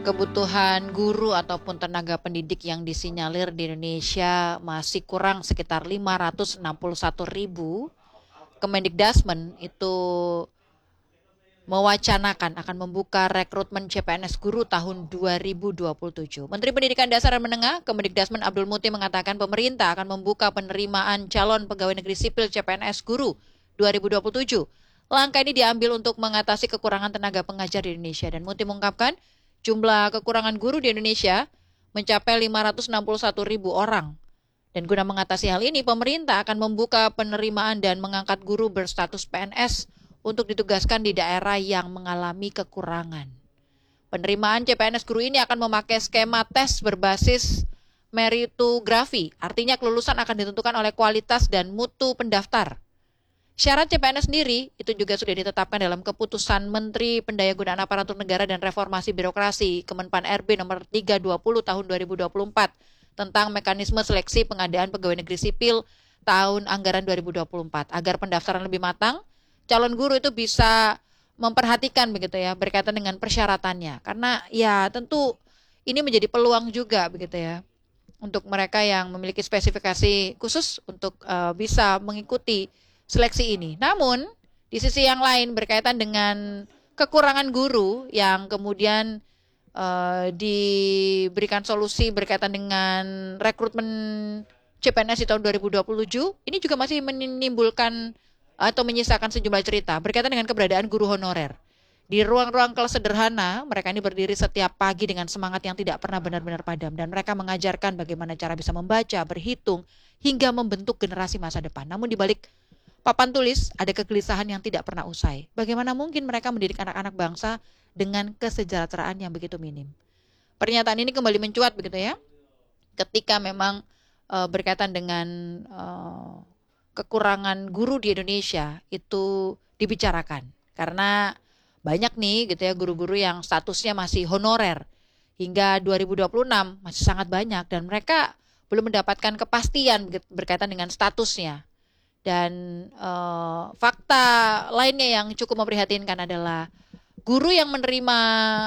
kebutuhan guru ataupun tenaga pendidik yang disinyalir di Indonesia masih kurang sekitar 561.000. Kemendikbudristek itu mewacanakan akan membuka rekrutmen CPNS guru tahun 2027. Menteri Pendidikan Dasar dan Menengah Kemendikbudristek Abdul Muti mengatakan pemerintah akan membuka penerimaan calon pegawai negeri sipil CPNS guru 2027. Langkah ini diambil untuk mengatasi kekurangan tenaga pengajar di Indonesia, dan Muti mengungkapkan jumlah kekurangan guru di Indonesia mencapai 561.000 orang. Dan guna mengatasi hal ini, pemerintah akan membuka penerimaan dan mengangkat guru berstatus PNS untuk ditugaskan di daerah yang mengalami kekurangan. Penerimaan CPNS guru ini akan memakai skema tes berbasis meritografi, artinya kelulusan akan ditentukan oleh kualitas dan mutu pendaftar. Syarat CPNS sendiri itu juga sudah ditetapkan dalam keputusan Menteri Pendayagunaan Aparatur Negara dan Reformasi Birokrasi Kemenpan RB nomor 320 tahun 2024 tentang mekanisme seleksi pengadaan pegawai negeri sipil tahun anggaran 2024. Agar pendaftaran lebih matang, calon guru itu bisa memperhatikan begitu ya berkaitan dengan persyaratannya. Karena ya tentu ini menjadi peluang juga begitu ya untuk mereka yang memiliki spesifikasi khusus untuk bisa mengikuti seleksi ini. Namun, di sisi yang lain berkaitan dengan kekurangan guru yang kemudian diberikan solusi berkaitan dengan rekrutmen CPNS di tahun 2027, ini juga masih menimbulkan atau menyisakan sejumlah cerita berkaitan dengan keberadaan guru honorer. Di ruang-ruang kelas sederhana, mereka ini berdiri setiap pagi dengan semangat yang tidak pernah benar-benar padam, dan mereka mengajarkan bagaimana cara bisa membaca, berhitung, hingga membentuk generasi masa depan. Namun di balik papan tulis ada kegelisahan yang tidak pernah usai. Bagaimana mungkin mereka mendidik anak-anak bangsa dengan kesejahteraan yang begitu minim? Pernyataan ini kembali mencuat begitu ya, ketika memang berkaitan dengan kekurangan guru di Indonesia itu dibicarakan. Karena banyak nih gitu ya guru-guru yang statusnya masih honorer hingga 2026 masih sangat banyak, dan mereka belum mendapatkan kepastian berkaitan dengan statusnya. Dan fakta lainnya yang cukup memprihatinkan adalah guru yang menerima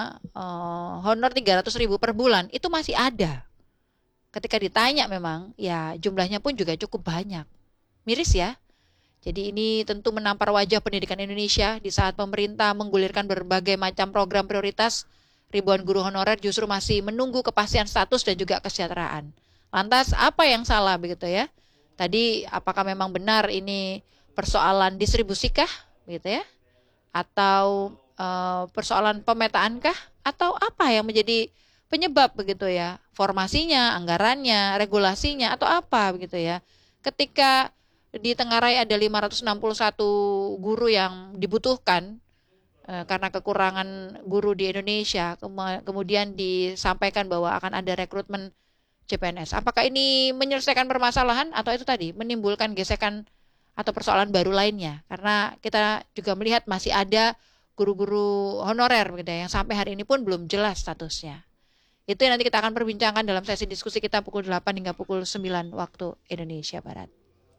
honor 300.000 per bulan itu masih ada. Ketika ditanya memang ya jumlahnya pun juga cukup banyak. Miris ya. Jadi ini tentu menampar wajah pendidikan Indonesia di saat pemerintah menggulirkan berbagai macam program prioritas. Ribuan guru honorer justru masih menunggu kepastian status dan juga kesejahteraan. Lantas apa yang salah begitu ya? Tadi apakah memang benar ini persoalan distribusikah gitu ya? Atau persoalan pemetaankah? Atau apa yang menjadi penyebab begitu ya? Formasinya, anggarannya, regulasinya atau apa begitu ya? Ketika di Tenggarai ada 561 guru yang dibutuhkan karena kekurangan guru di Indonesia, kemudian disampaikan bahwa akan ada rekrutmen CPNS. Apakah ini menyelesaikan permasalahan atau itu tadi menimbulkan gesekan atau persoalan baru lainnya? Karena kita juga melihat masih ada guru-guru honorer gitu ya, yang sampai hari ini pun belum jelas statusnya. Itu yang nanti kita akan perbincangkan dalam sesi diskusi kita pukul 8 hingga pukul 9 waktu Indonesia Barat.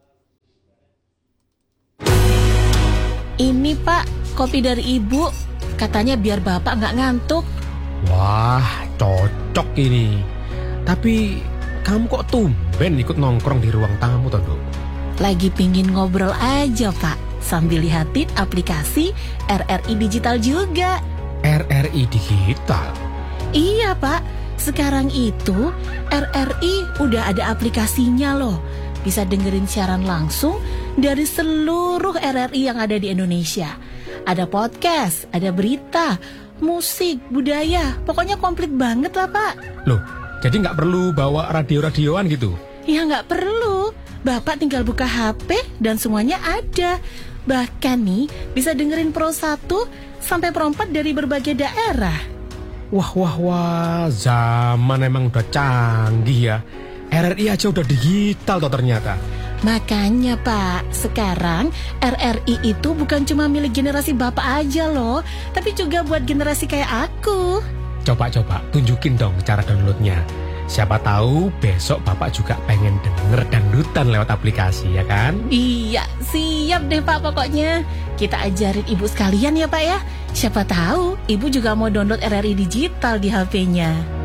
Ini Pak, kopi dari Ibu. Katanya biar Bapak nggak ngantuk. Wah, cocok ini. Tapi kamu kok tumben ikut nongkrong di ruang tamu toh, Dok? Lagi pingin ngobrol aja Pak, sambil lihatin aplikasi RRI Digital juga. RRI Digital? Iya Pak, sekarang itu RRI udah ada aplikasinya loh. Bisa dengerin siaran langsung dari seluruh RRI yang ada di Indonesia. Ada podcast, ada berita, musik, budaya, pokoknya komplit banget lah Pak. Loh, jadi nggak perlu bawa radio-radioan gitu? Ya nggak perlu, Bapak tinggal buka HP dan semuanya ada. Bahkan nih bisa dengerin Pro 1 sampai Pro 4 dari berbagai daerah. Wah, zaman emang udah canggih ya. RRI aja udah digital toh ternyata. Makanya Pak, sekarang RRI itu bukan cuma milik generasi Bapak aja loh, tapi juga buat generasi kayak aku. Coba, tunjukin dong cara downloadnya. Siapa tahu besok Bapak juga pengen denger dangdutan lewat aplikasi, ya kan? Iya, siap deh Pak pokoknya. Kita ajarin Ibu sekalian ya Pak ya. Siapa tahu ibu juga mau download RRI digital di HP-nya.